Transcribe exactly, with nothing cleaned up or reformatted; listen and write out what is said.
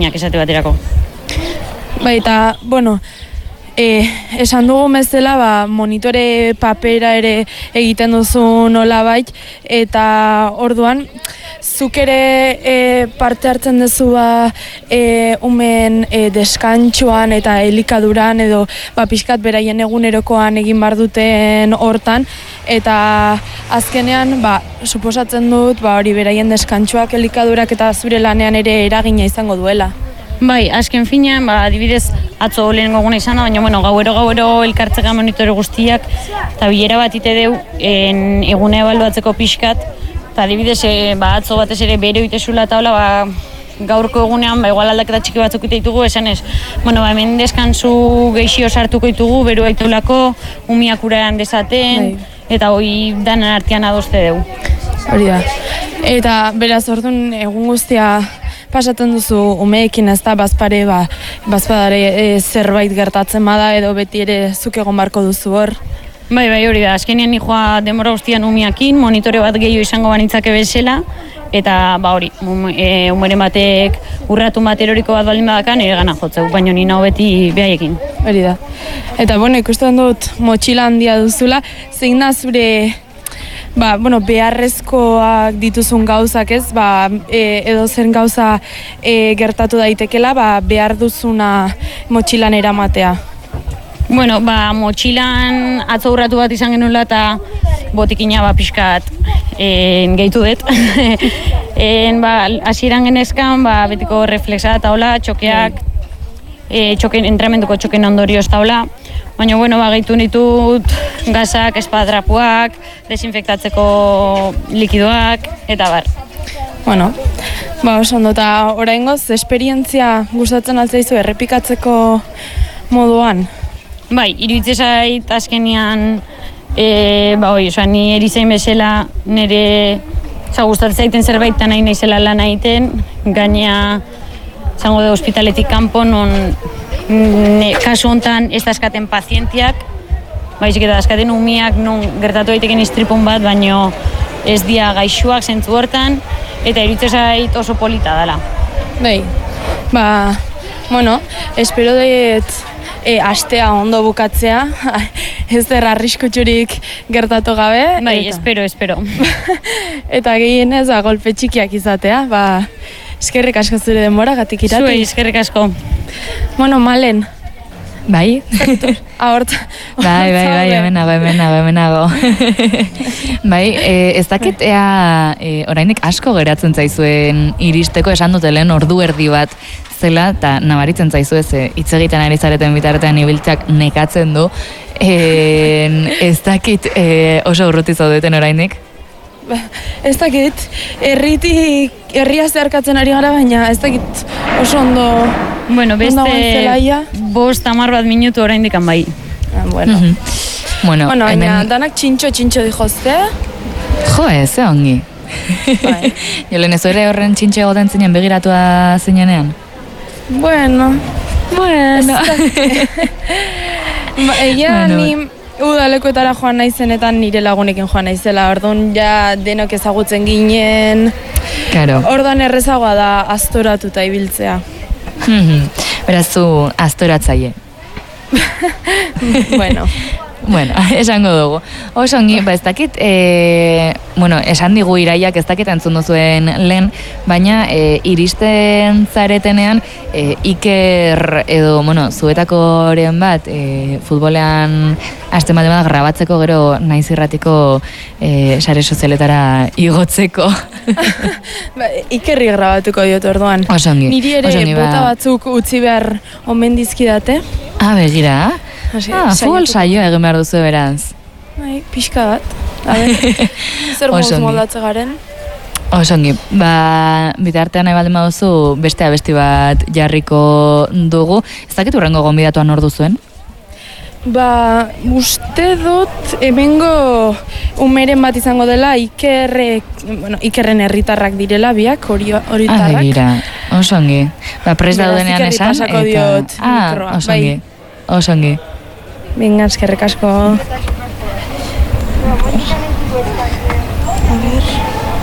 ezberdinak esate baterako. Bai, eta, bueno, e, esan dugu bezala, ba, monitore papera ere egiten duzu nolabait, eta orduan, zuk ere e, parte hartzen duzu ba, e, umen e, deskantxoan eta elikaduran edo ba, pixkat beraien egunerokoan egin bar duten hortan, eta azkenean, ba, suposatzen dut, ba, hori beraien deskantxoak, elikadurak eta zure lanean ere eragina izango duela. Bai, azken finean, ba, adibidez, atzo lehenengo eguna izan da, baina bueno, gauero gauero elkartzeka monitore guztiak, eta bilera bat ite deu, en, egune ebaluatzeko pixkat, eta adibidez, e, ba, atzo batez ere bero itezula eta hola, ba, gaurko egunean, ba, igual aldaketa txiki batzuk ite ditugu, esan ez, bueno, ba, hemen deskansu geixio sartuko ditugu, bero aitulako, umiak urean desaten, bai. Eta hoi danan artean adoste dugu. Hori da. Eta beraz orduan egun guztia pasatzen duzu umeekin, ez da, bazpare, ba, bazpadare e, zerbait gertatzen bada edo beti ere zuk egon barko duzu hor. Bai, bai, hori da, azkenean nijoa denbora guztian umiakin, monitore bat gehiago izango banitzake bezala, eta ba hori, um, e, umeren batek urratun bat eroriko bat baldin badakan, ere gana jotzeu, baina nina hobeti behaiekin. Hori da. Eta, bueno, ikusten dut motxila handia duzula, zein da zure ba, bueno, beharrezkoak dituzun gauzak, ez? Ba, e, edo zen gauza e, gertatu daitekela, ba, behar duzuna motxilan eramatea. Bueno, ba, motxilan atzo urratu bat izan genuela eta botikina ba, pixkat en, gehitu dut. en, ba, hasieran genezkan, ba, betiko reflexa eta hola, txokeak, e, txoken, entramenduko txoken ondorioz eta hola. Baina, bueno, ba, gehitu ditut gazak, espadrapuak, desinfektatzeko likidoak, eta bar. Bueno, ba, oso ondo, eta oraingoz, esperientzia gustatzen altzaizu errepikatzeko moduan? Bai, iruditzen zait azkenean, e, ba, oi, oza, ni erizain bezala nire, oza, gustatzen zaiten zerbait eta nahi naizela lan egiten, gaina, zango de hospitaletik kanpo, non, ne, kasu hontan ez dazkaten pazientiak, baizik eta dazkaten umiak, non gertatu daiteken istripun bat, baino ez dia gaixuak zentzu hortan, eta iruditzen zait oso polita dela. Bai, ba, bueno, espero dut e, astea ondo bukatzea, ez der arriskutsurik gertatu gabe. Bai, eta, espero, espero. Eta gehienez, ba, golpe txikiak izatea, ba, eskerrik asko zure denbora, gatik irati. Zuei, eskerrik asko. Bueno, Malen. Bai? Ahort. Bai, bai, bai, hemen nago, hemen nago, hemen nago. Bai, e, ez dakit ea e, orainik asko geratzen zaizuen iristeko, esan dute lehen ordu erdi bat zela, eta nabaritzen zaizu ez, hitz egiten ari zareten bitartean ibiltzak nekatzen du. E, ez dakit e, oso urruti zaudeten orainik? Ez dakit, herritik, herria zeharkatzen ari gara, baina ez dakit oso ondo. Bueno, beste bost hamar bat minutu oraindik bai. Ah, bueno. Mm-hmm. Bueno, bueno, baina hemen... danak txintxo-txintxo dijozte. Jo, ez, ze ongi. Bai. Jolen ez ere horren txintxo egoten zinen begiratua zinenean? Bueno. Bueno. ba, egia bueno. Ni udalekuetara joan naizenetan nire lagunekin joan naizela, orduan ja denok ezagutzen ginen. Claro. Orduan errezagoa da astoratuta ibiltzea. Mm-hmm. Beraz zu astoratzaile. Bueno. Bueno, esango dugu. Oso ongi, ba ez dakit, e, bueno, esan digu Iraiak ez dakit entzun duzuen lehen, baina e, iristen zaretenean e, Iker edo, bueno, zuetakoren bat e, futbolean hasten bat bat grabatzeko gero naiz irratiko e, sare sozialetara igotzeko. ba, Ikerri grabatuko diot orduan. Oso ongi. Niri ere ongi, bota ba... batzuk utzi behar omen dizkidate. Ah, begira. Asi, ah, futbol saio egin behar duzu beraz. Bai, pixka bat. A ber, zer moz moldatze garen? Osongi, ba, bitartean nahi baldin baduzu beste abesti bat jarriko dugu. Ez dakit hurrengo gonbidatuan hor duzuen? Ba, uste dut hemengo umeren bat izango dela Ikerre, bueno, Ikerren herritarrak direla biak, horitarrak. Ah, begira, osongi. Ba, prest daudenean esan. Eta... diot ah, mikroa. Osongi, bai. osongi. Venga, eskerrik asko.